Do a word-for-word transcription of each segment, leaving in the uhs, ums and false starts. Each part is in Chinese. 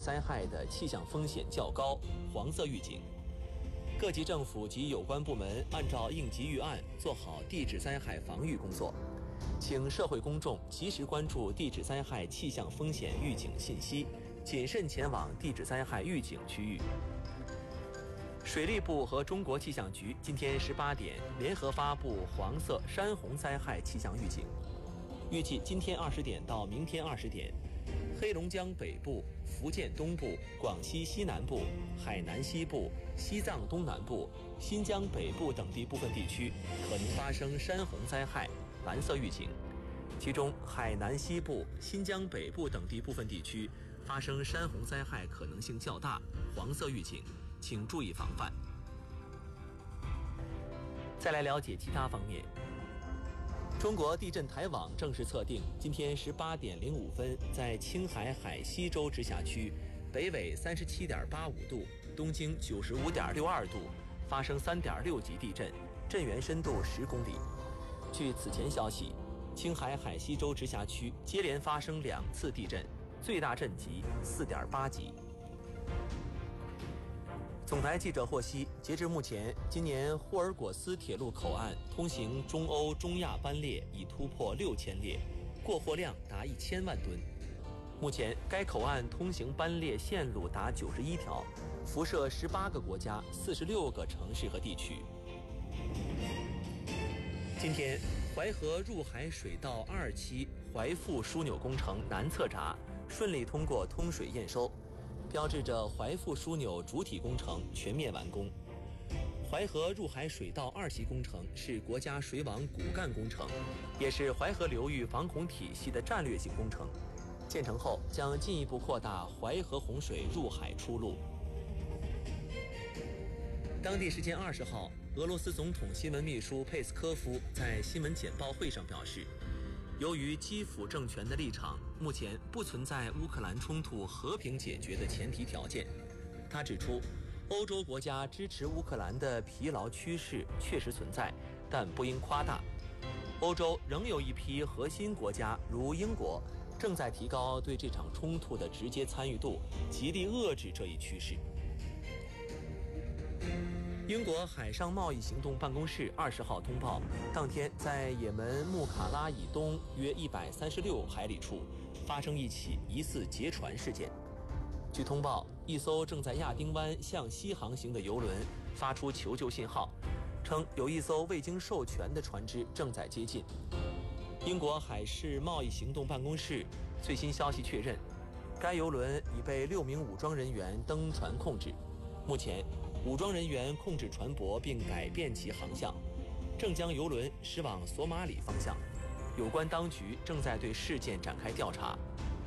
灾害的气象风险较高，黄色预警。各级政府及有关部门按照应急预案做好地质灾害防御工作，请社会公众及时关注地质灾害气象风险预警信息，谨慎前往地质灾害预警区域。水利部和中国气象局今天十八点联合发布黄色山洪灾害气象预警，预计今天二十点到明天二十点，黑龙江北部、福建东部、广西西南部、海南西部、西藏东南部、新疆北部等地部分地区可能发生山洪灾害，蓝色预警。其中海南西部、新疆北部等地部分地区发生山洪灾害可能性较大，黄色预警，请注意防范。再来了解其他方面。中国地震台网正式测定，今天十八点零五分，在青海海西州直辖区北纬三十七点八五度、东经九十五点六二度发生三点六级地震，震源深度十公里。据此前消息，青海海西州直辖区接连发生两次地震，最大震级四点八级。总台记者获悉，截至目前，今年霍尔果斯铁路口岸通行中欧、中亚班列已突破六千列，过货量达一千万吨。目前，该口岸通行班列线路达九十一条，辐射十八个国家、四十六个城市和地区。今天，淮河入海水道二期淮阜枢纽工程南侧闸顺利通过通水验收，标志着淮阜枢纽主体工程全面完工。淮河入海水道二期工程是国家水网骨干工程，也是淮河流域防洪体系的战略性工程。建成后将进一步扩大淮河洪水入海出路。当地时间二十号，俄罗斯总统新闻秘书佩斯科夫在新闻简报会上表示，由于基辅政权的立场，目前不存在乌克兰冲突和平解决的前提条件。他指出，欧洲国家支持乌克兰的疲劳趋势确实存在，但不应夸大。欧洲仍有一批核心国家，如英国，正在提高对这场冲突的直接参与度，极力遏制这一趋势。英国海上贸易行动办公室二十号通报，当天在也门穆卡拉以东约一百三十六海里处发生一起疑似劫船事件。据通报，一艘正在亚丁湾向西航行的邮轮发出求救信号，称有一艘未经授权的船只正在接近。英国海事贸易行动办公室最新消息确认，该邮轮已被六名武装人员登船控制。目前，武装人员控制船舶并改变其航向，正将邮轮驶往索马里方向。有关当局正在对事件展开调查。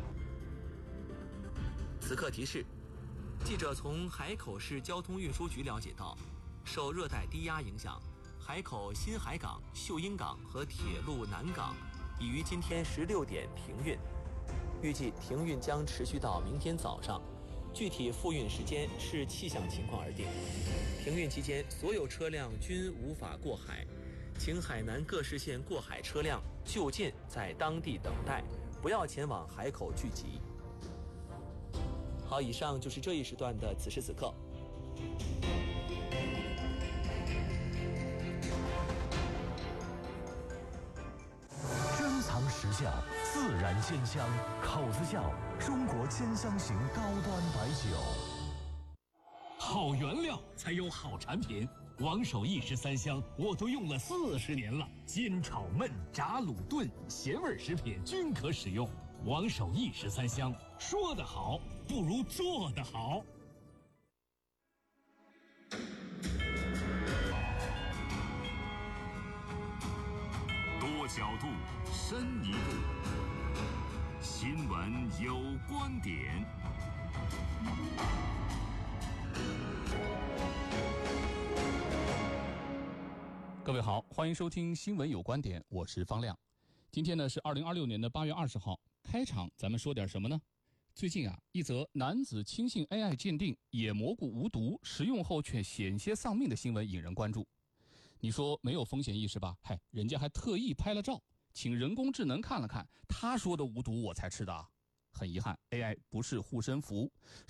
此刻提示，记者从海口市交通运输局了解到，受热带低压影响，海口新海港、秀英港和铁路南港已于今天十六点停运，预计停运将持续到明天早上。具体复运时间视气象情况而定。停运期间，所有车辆均无法过海，请海南各市县过海车辆就近在当地等待，不要前往海口聚集。好，以上就是这一时段的此时此刻。 珍藏时效，自然鲜香，口子窖中国鲜香型高端白酒。 好原料才有好产品，王守义十三香我都用了四十年了，煎炒焖炸卤炖咸味食品均可使用。王守义十三香，说得好不如做得好。 多角度，深一步。新闻有观点。 各位好，欢迎收听新闻有观点，我是方亮。今天呢是二零二六年的八月二十号，开场咱们说点什么呢？最近啊，一则男子轻信 A I 鉴定野蘑菇无毒，食用后却险些丧命的新闻引人关注。你说没有风险意识吧？嗨，人家还特意拍了照，请人工智能看了看，他说的无毒我才吃的啊。很遗憾 ，A I 不是护身符，